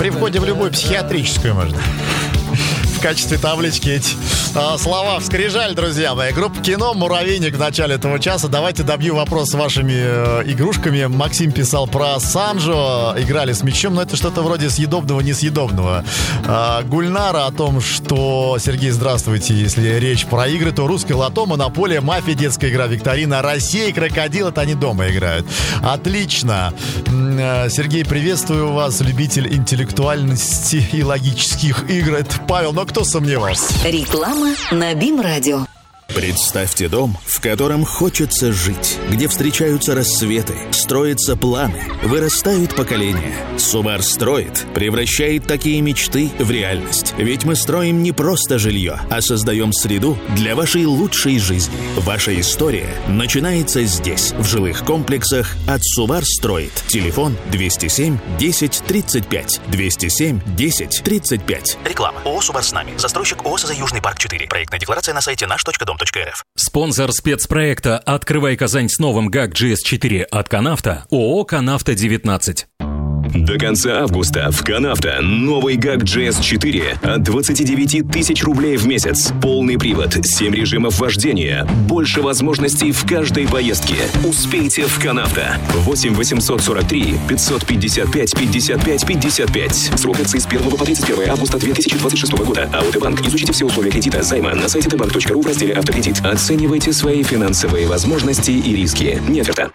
при входе в любую психиатрическую можно. В качестве таблички эти слова вскрижали, друзья мои. Группа «Кино», «Муравейник» в начале этого часа. Давайте добью вопрос с вашими игрушками. Максим писал про Санжо. Играли с мячом, но это что-то вроде съедобного-несъедобного. Гульнара о том, что... Сергей, здравствуйте. Если речь про игры, то русский лото, монополия, мафия, детская игра, викторина, Россия и крокодил — это они дома играют. Отлично. Сергей, приветствую вас, любитель интеллектуальности и логических игр. Это Павел, но кто сомневался? Реклама на БИМ-радио. Представьте дом, в котором хочется жить, где встречаются рассветы, строятся планы, вырастают поколения. Субар строит, превращает такие мечты в реальность. Ведь мы строим не просто жилье, а создаем среду для вашей лучшей жизни. Ваша история начинается здесь, в жилых комплексах от Субар строит. Телефон 207 10 35. 207 10 35. Реклама. ООО «Субар с нами». Застройщик ООО «СЗ Южный парк 4». Проектная декларация на сайте наш.дом.рф. Спонсор спецпроекта «Открывай Казань с новым ГАК GS4» от Канавто ООО «Канавто-19». До конца августа в Канавто новый ГАК GS4 от 29 тысяч рублей в месяц. Полный привод, 7 режимов вождения, больше возможностей в каждой поездке. Успейте в Канавто. 8 843 555 55 55. Срок акции с 1 по 31 августа 2026 года. АОТ-банк. Изучите все условия кредита займа на сайте tbank.ru в разделе «Автокредит». Оценивайте свои финансовые возможности и риски. Не оферта.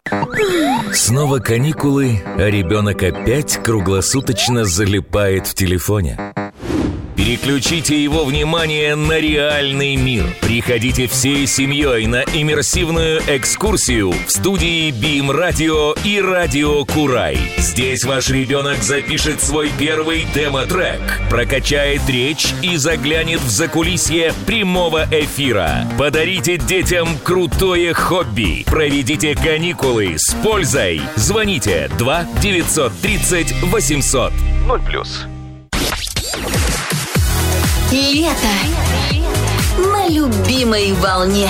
Снова каникулы, а ребенок опять круглосуточно залипает в телефоне. Переключите его внимание на реальный мир. Приходите всей семьей на иммерсивную экскурсию в студии БИМ-радио и Радио Курай. Здесь ваш ребенок запишет свой первый демо-трек, прокачает речь и заглянет в закулисье прямого эфира. Подарите детям крутое хобби. Проведите каникулы с пользой. Звоните 2 930 800 0+. Лето на любимой волне.